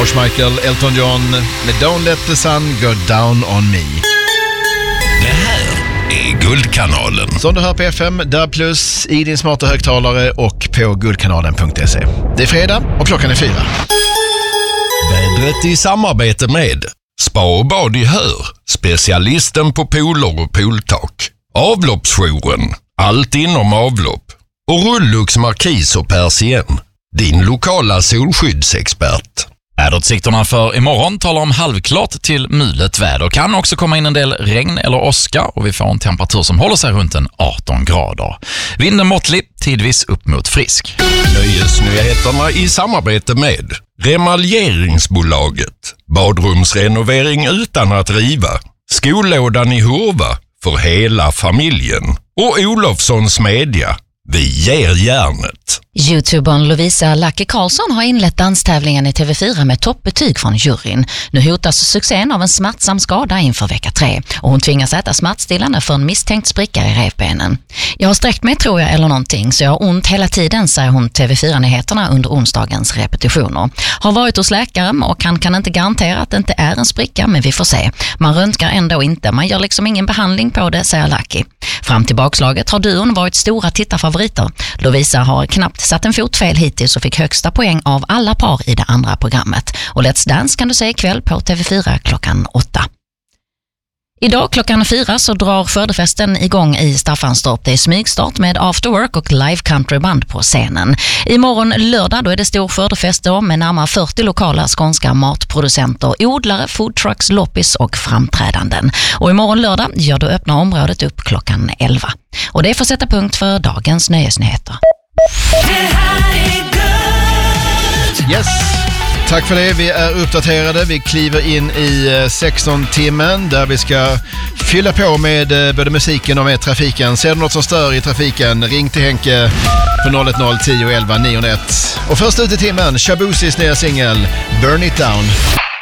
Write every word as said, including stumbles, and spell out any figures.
George Michael, Elton John med Don't Let the Sun Go Down On Me. Det här är Guldkanalen. Som du hör på F M, där plus i din smarta högtalare och på guldkanalen punkt se. Det är fredag och klockan är fyra. Vädret i samarbete med Spa och bad i Hör, specialisten på pooler och pooltak. Avloppsjouren, allt inom avlopp. Och Rullux Markis och Persien, din lokala solskyddsexpert. Väderutsikterna för imorgon talar om halvklart till mulet väder. Kan också komma in en del regn eller åska och vi får en temperatur som håller sig runt en arton grader. Vinden måttlig, tidvis upp mot frisk. Nöjesnyheterna i samarbete med Remaljeringsbolaget. Badrumsrenovering utan att riva. Skollådan i Hurva för hela familjen. Och Olofssons media. Vi ger järnet. Youtubern Lovisa Lucky Karlsson har inlett danstävlingen i T V fyra med toppbetyg från juryn. Nu hotas succén av en smärtsam skada inför vecka tre och hon tvingas äta smärtstillande för en misstänkt spricka i revbenen. Jag har sträckt mig tror jag eller någonting så jag har ont hela tiden, säger hon T V fyra-nyheterna under onsdagens repetitioner. Har varit hos läkaren och han kan inte garantera att det inte är en spricka, men vi får se. Man röntgar ändå inte, man gör liksom ingen behandling på det, säger Lucky. Fram till bakslaget har duon varit stora tittarfavoriter. Lovisa har knappt satt en fot fel hittills och fick högsta poäng av alla par i det andra programmet. Och Let's Dance kan du se ikväll på T V fyra klockan åtta. Idag klockan fyra så drar skördefesten igång i Staffanstorp. Det är smygstart med afterwork och live countryband på scenen. Imorgon lördag då är det stor skördefest då med närmare fyrtio lokala skånska matproducenter, odlare, foodtrucks, loppis och framträdanden. Och imorgon lördag, ja då öppnar området upp klockan elva. Och det får sätta punkt för dagens nöjesnyheter. Yes, tack för det. Vi är uppdaterade. Vi kliver in i sexton-timmen där vi ska fylla på med både musiken och med trafiken. Ser du något som stör i trafiken, ring till Henke på noll ett noll tio elva nio ett. Och först ut i timmen, Shabusis nya singel Burn It Down.